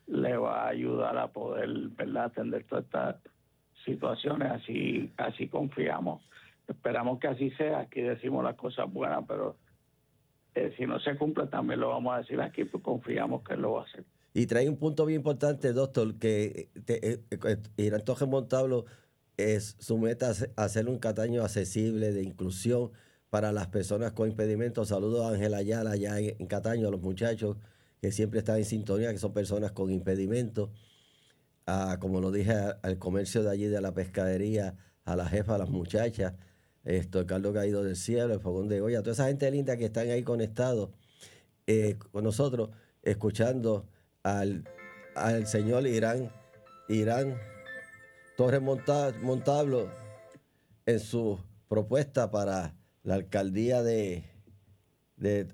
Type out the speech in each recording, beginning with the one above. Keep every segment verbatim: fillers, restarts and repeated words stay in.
le va a ayudar a poder, ¿verdad?, atender todas estas situaciones. Así, así confiamos. Esperamos que así sea. Aquí decimos las cosas buenas, pero eh, si no se cumple también lo vamos a decir aquí, pues confiamos que él lo va a hacer. Y trae un punto bien importante, doctor, que te, eh, eh, Irán Torres Montalvo es su meta es hacer un Cataño accesible de inclusión para las personas con impedimentos. Saludos a Ángel Ayala allá en, en Cataño, a los muchachos que siempre están en sintonía, que son personas con impedimentos. A, como lo dije, a- al comercio de allí, de la pescadería, a la jefa, a las muchachas, esto, el Carlos Caído del Cielo, el Fogón de Goya, toda esa gente linda que están ahí conectados eh, con nosotros, escuchando al, al señor Irán, Irán Torres Monta- Montalvo en su propuesta para la alcaldía de, de,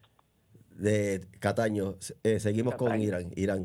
de Cataño. Eh, seguimos con Cataño. Irán. Irán.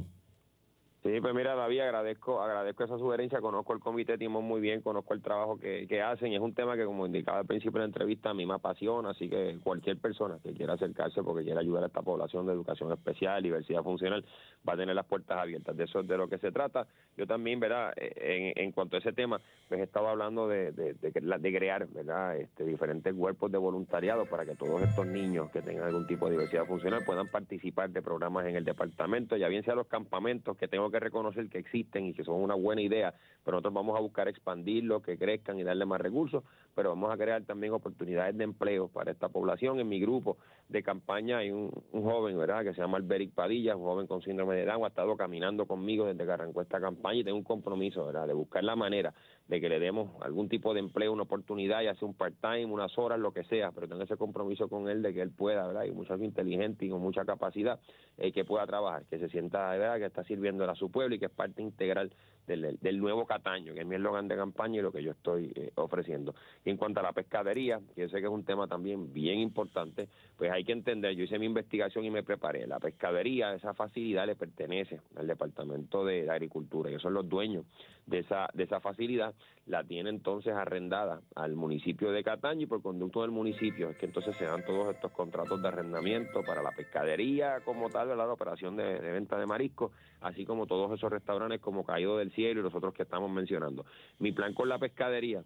Sí, pues mira, David, agradezco agradezco esa sugerencia, conozco el comité Timón muy bien, conozco el trabajo que, que hacen, y es un tema que, como indicaba al principio de la entrevista, a mí me apasiona, así que cualquier persona que quiera acercarse porque quiera ayudar a esta población de educación especial, diversidad funcional, va a tener las puertas abiertas. De eso es de lo que se trata. Yo también, ¿verdad?, en, en cuanto a ese tema, pues he estado hablando de, de, de, de crear, ¿verdad?, este, diferentes cuerpos de voluntariado para que todos estos niños que tengan algún tipo de diversidad funcional puedan participar de programas en el departamento, ya bien sea los campamentos, que tengo que reconocer que existen y que son una buena idea, pero nosotros vamos a buscar expandirlos, que crezcan y darle más recursos, pero vamos a crear también oportunidades de empleo para esta población. En mi grupo de campaña hay un, un joven, ¿verdad?, que se llama Alberic Padilla, un joven con síndrome de Down, ha estado caminando conmigo desde que arrancó esta campaña, y tengo un compromiso, ¿verdad?, de buscar la manera de que le demos algún tipo de empleo, una oportunidad, ya sea un part-time, unas horas, lo que sea, pero tengo ese compromiso con él de que él pueda, ¿verdad?, y un muchacho inteligente y con mucha capacidad, eh, que pueda trabajar, que se sienta, ¿verdad?, que está sirviendo a su pueblo y que es parte integral del, del nuevo Cataño, que es mi eslogan de campaña y lo que yo estoy eh, ofreciendo. Y en cuanto a la pescadería, que yo sé que es un tema también bien importante, pues hay que entender, yo hice mi investigación y me preparé, la pescadería, esa facilidad le pertenece al Departamento de Agricultura, ellos son los dueños de esa, de esa facilidad, la tiene entonces arrendada al municipio de Cataño, y por conducto del municipio es que entonces se dan todos estos contratos de arrendamiento para la pescadería como tal, ¿verdad?, la operación de, de venta de mariscos, así como todos esos restaurantes como Caído del Cielo y los otros que estamos mencionando. Mi plan con la pescadería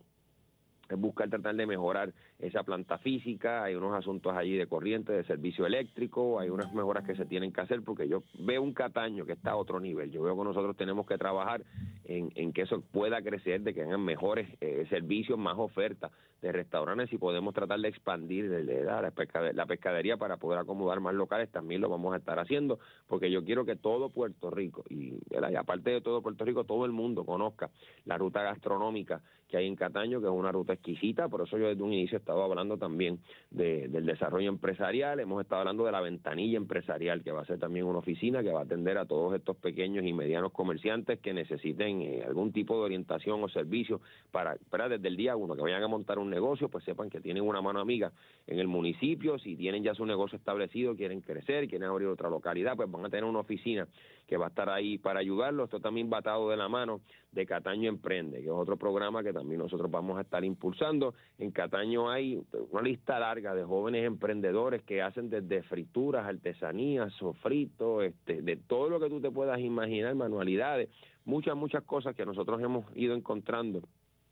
es buscar tratar de mejorar esa planta física, hay unos asuntos allí de corriente, de servicio eléctrico, hay unas mejoras que se tienen que hacer, porque yo veo un Cataño que está a otro nivel, yo veo que nosotros tenemos que trabajar en, en que eso pueda crecer, de que tengan mejores eh, servicios, más ofertas de restaurantes, y podemos tratar de expandir de, de, de la, pescadería, la pescadería para poder acomodar más locales, también lo vamos a estar haciendo, porque yo quiero que todo Puerto Rico, y, y aparte de todo Puerto Rico, todo el mundo conozca la ruta gastronómica que hay en Cataño, que es una ruta exquisita. Por eso yo desde un inicio he estado hablando también de, del desarrollo empresarial, hemos estado hablando de la ventanilla empresarial, que va a ser también una oficina que va a atender a todos estos pequeños y medianos comerciantes que necesiten eh, algún tipo de orientación o servicio para, para desde el día uno, que vayan a montar un negocio, pues sepan que tienen una mano amiga en el municipio. Si tienen ya su negocio establecido, quieren crecer, quieren abrir otra localidad, pues van a tener una oficina que va a estar ahí para ayudarlos. Esto también va atado de la mano de Cataño Emprende, que es otro programa que también nosotros vamos a estar impulsando. En Cataño hay una lista larga de jóvenes emprendedores que hacen desde frituras, artesanías, sofritos, este, de todo lo que tú te puedas imaginar, manualidades, muchas, muchas cosas que nosotros hemos ido encontrando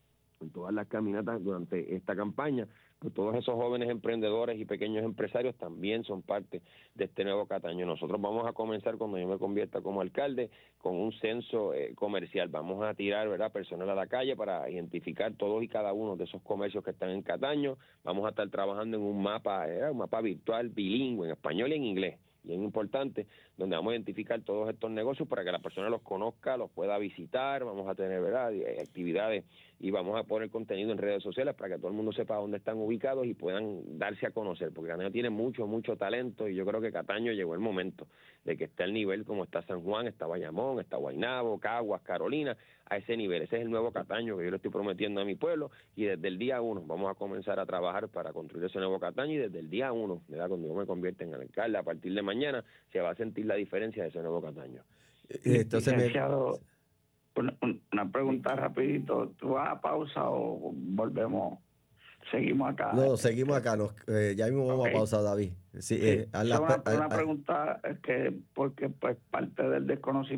en todas las caminatas durante esta campaña. Pues todos esos jóvenes emprendedores y pequeños empresarios también son parte de este nuevo Cataño. Nosotros vamos a comenzar, cuando yo me convierta como alcalde, con un censo eh, comercial. Vamos a tirar, ¿verdad?, personal a la calle para identificar todos y cada uno de esos comercios que están en Cataño. Vamos a estar trabajando en un mapa, eh, un mapa virtual bilingüe, en español y en inglés, bien importante, donde vamos a identificar todos estos negocios para que la persona los conozca, los pueda visitar. Vamos a tener, ¿verdad?, actividades, y vamos a poner contenido en redes sociales para que todo el mundo sepa dónde están ubicados y puedan darse a conocer, porque Cataño tiene mucho, mucho talento, y yo creo que Cataño llegó el momento de que esté al nivel como está San Juan, está Bayamón, está Guaynabo, Caguas, Carolina, a ese nivel. Ese es el nuevo Cataño que yo le estoy prometiendo a mi pueblo, y desde el día uno vamos a comenzar a trabajar para construir ese nuevo Cataño, y desde el día uno, ¿verdad?, cuando yo me convierta en alcalde, a partir de mañana, se va a sentir la diferencia de ese nuevo Cataño. Entonces me... Licenciado, una, una pregunta rapidito, ¿tú vas a pausa o volvemos? Seguimos acá. No, seguimos acá, nos, eh, ya mismo vamos Okay. a pausar, David. Sí, Sí, eh, a es las, una, a- una a- pregunta que, porque pues parte del desconocimiento